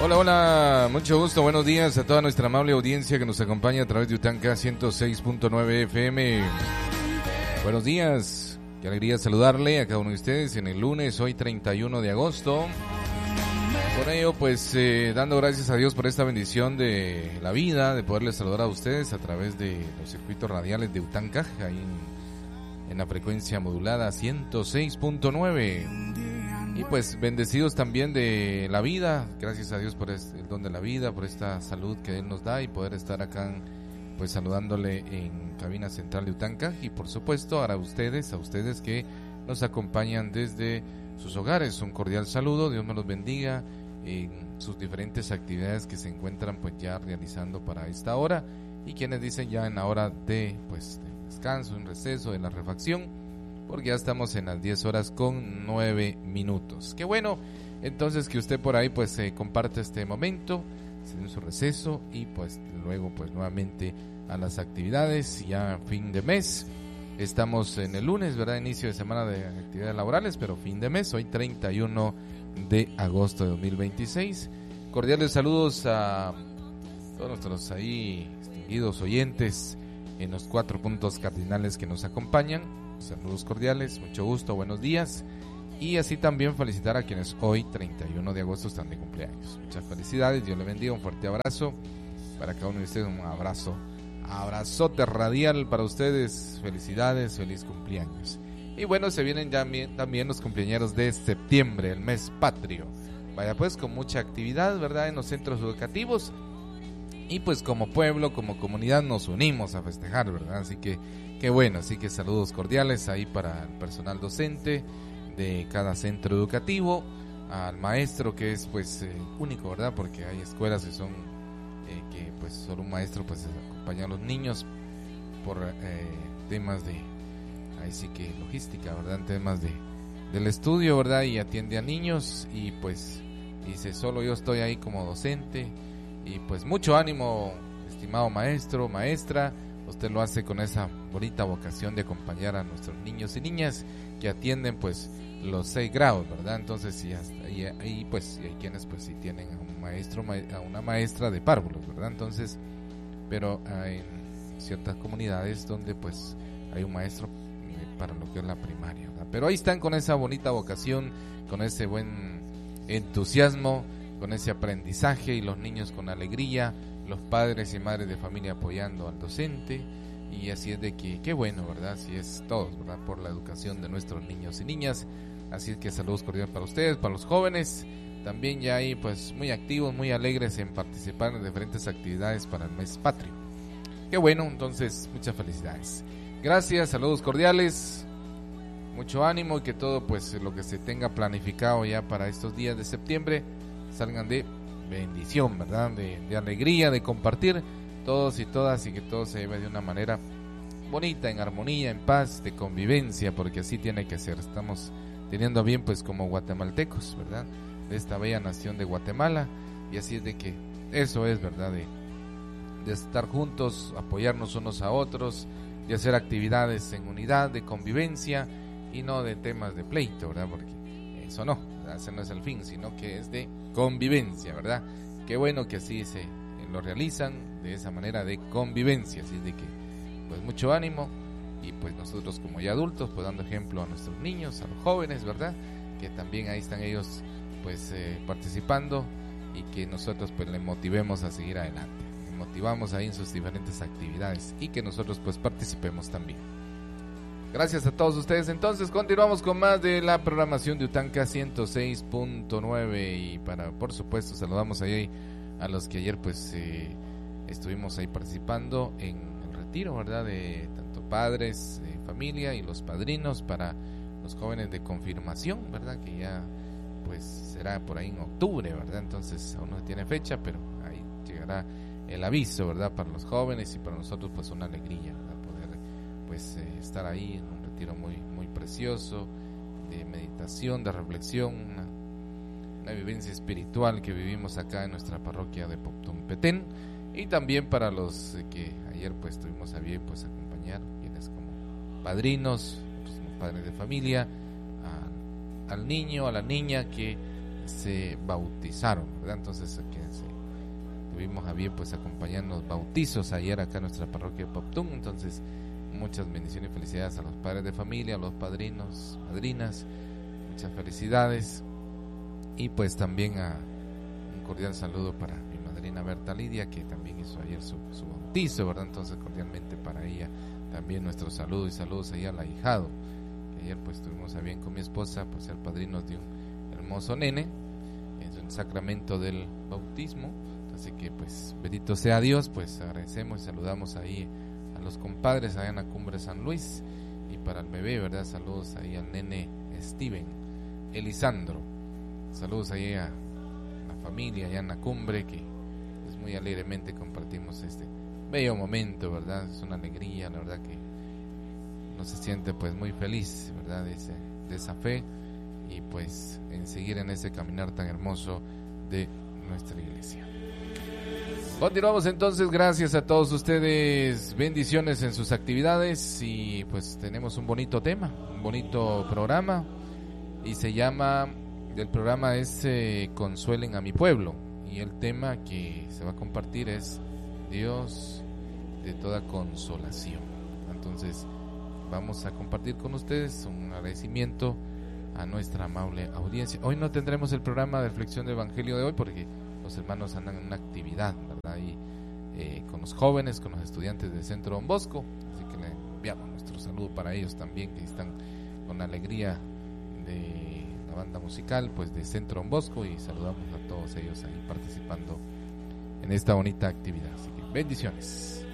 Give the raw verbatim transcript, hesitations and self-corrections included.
Hola, hola, mucho gusto, buenos días a toda nuestra amable audiencia que nos acompaña a través de Utanca ciento seis punto nueve F M. Buenos días, qué alegría saludarle a cada uno de ustedes en el lunes, hoy treinta y uno de agosto. Por ello, pues, eh, dando gracias a Dios por esta bendición de la vida, de poderles saludar a ustedes a través de los circuitos radiales de Utanca, ahí en, en la frecuencia modulada ciento seis punto nueve. Y pues bendecidos también de la vida, gracias a Dios por este, el don de la vida, por esta salud que Él nos da y poder estar acá pues saludándole en cabina central de Utanca y por supuesto a ustedes, a ustedes que nos acompañan desde sus hogares, un cordial saludo, Dios me los bendiga en sus diferentes actividades que se encuentran pues ya realizando para esta hora y quienes dicen ya en la hora de pues de descanso, en receso, de la refacción, porque ya estamos en las diez horas con nueve minutos. Qué bueno, entonces que usted por ahí pues eh, comparte este momento, en su receso y pues luego pues nuevamente a las actividades, ya fin de mes. Estamos en el lunes, ¿verdad? Inicio de semana de actividades laborales, pero fin de mes, hoy treinta y uno de agosto de dos mil veintiséis. Cordiales saludos a todos nuestros ahí distinguidos oyentes en los cuatro puntos cardinales que nos acompañan. Saludos cordiales, mucho gusto, buenos días. Y así también felicitar a quienes hoy, treinta y uno de agosto, están de cumpleaños. Muchas felicidades, Dios les bendiga, un fuerte abrazo para cada uno de ustedes, un abrazo, abrazote radial para ustedes, felicidades, feliz cumpleaños. Y bueno, se vienen ya también los cumpleaños de septiembre, el mes patrio. Vaya pues, con mucha actividad, ¿verdad?, en los centros educativos. Y pues como pueblo, como comunidad nos unimos a festejar, ¿verdad? Así que qué bueno, así que saludos cordiales ahí para el personal docente de cada centro educativo, al maestro que es pues eh, único, ¿verdad? Porque hay escuelas que son eh, que pues solo un maestro pues acompaña a los niños por eh, temas de, ahí sí que logística, ¿verdad? Temas de del estudio, ¿verdad? Y atiende a niños y pues dice, solo yo estoy ahí como docente. Y pues mucho ánimo, estimado maestro, maestra, usted lo hace con esa bonita vocación de acompañar a nuestros niños y niñas que atienden pues los seis grados, ¿verdad? Entonces sí, hasta ahí, ahí pues hay quienes pues sí tienen a un maestro, a una maestra de párvulos, ¿verdad? Entonces, pero hay ciertas comunidades donde pues hay un maestro para lo que es la primaria, ¿verdad? Pero ahí están con esa bonita vocación, con ese buen entusiasmo, con ese aprendizaje y los niños con alegría, los padres y madres de familia apoyando al docente y así es de que, qué bueno, ¿verdad? Así es todos, ¿verdad? Por la educación de nuestros niños y niñas, así es que saludos cordiales para ustedes, para los jóvenes, también ya ahí pues muy activos, muy alegres en participar en diferentes actividades para el mes patrio. Qué bueno, entonces muchas felicidades. Gracias, saludos cordiales, mucho ánimo y que todo pues lo que se tenga planificado ya para estos días de septiembre salgan de bendición, ¿verdad? De, de alegría, de compartir todos y todas y que todo se lleve de una manera bonita, en armonía, en paz, de convivencia, porque así tiene que ser. Estamos teniendo bien pues como guatemaltecos, ¿verdad? De esta bella nación de Guatemala y así es de que eso es, ¿verdad? De, de estar juntos, apoyarnos unos a otros, de hacer actividades en unidad, de convivencia y no de temas de pleito, ¿verdad? Porque eso no, ese no es el fin, sino que es de convivencia, ¿verdad? Qué bueno que así se lo realizan de esa manera de convivencia, así de que pues mucho ánimo y pues nosotros como ya adultos pues dando ejemplo a nuestros niños, a los jóvenes, ¿verdad? Que también ahí están ellos pues eh, participando y que nosotros pues les motivemos a seguir adelante, les motivamos ahí en sus diferentes actividades y que nosotros pues participemos también. Gracias a todos ustedes. Entonces continuamos con más de la programación de Utanca ciento seis punto nueve y para por supuesto saludamos ahí a los que ayer pues eh, estuvimos ahí participando en el retiro, ¿verdad? De tanto padres, eh, familia y los padrinos para los jóvenes de confirmación, ¿verdad? Que ya pues será por ahí en octubre, ¿verdad? Entonces aún no se tiene fecha, pero ahí llegará el aviso, ¿verdad? Para los jóvenes y para nosotros pues una alegría, ¿verdad? Pues eh, estar ahí en un retiro muy muy precioso de meditación, de reflexión, una, una vivencia espiritual que vivimos acá en nuestra parroquia de Poptún Petén y también para los eh, que ayer pues tuvimos a bien pues acompañar, quienes como padrinos, nosotros somos padres de familia, a, al niño, a la niña que se bautizaron, ¿verdad? Entonces que se, tuvimos a bien pues acompañar los bautizos ayer acá en nuestra parroquia de Poptún. Entonces muchas bendiciones y felicidades a los padres de familia, a los padrinos, madrinas, muchas felicidades. Y pues también a un cordial saludo para mi madrina Berta Lidia, que también hizo ayer su, su bautizo, ¿verdad? Entonces cordialmente para ella también nuestro saludo y saludos ahí al ahijado, que ayer pues tuvimos a bien con mi esposa pues ser padrinos de un hermoso nene en el sacramento del bautismo. Así que pues bendito sea Dios, pues agradecemos y saludamos ahí a los compadres allá en la cumbre San Luis, y para el bebé, ¿verdad? Saludos ahí al nene Steven Elisandro, saludos ahí a la familia allá en la cumbre, que pues muy alegremente compartimos este bello momento, ¿verdad? Es una alegría, la verdad que uno se siente pues muy feliz, ¿verdad? De, ese, de esa fe, y pues en seguir en ese caminar tan hermoso de nuestra iglesia. Continuamos entonces, gracias a todos ustedes, bendiciones en sus actividades, y pues tenemos un bonito tema, un bonito programa, y se llama, el programa es eh, Consuelen a mi pueblo, y el tema que se va a compartir es Dios de toda consolación. Entonces vamos a compartir con ustedes un agradecimiento a nuestra amable audiencia. Hoy no tendremos el programa de reflexión del Evangelio de hoy porque los hermanos andan en una actividad, ¿verdad? Y eh, con los jóvenes, con los estudiantes del Centro Don Bosco, así que le enviamos nuestro saludo para ellos también, que están con la alegría de la banda musical pues de Centro Don Bosco, y saludamos a todos ellos ahí participando en esta bonita actividad. Así que bendiciones.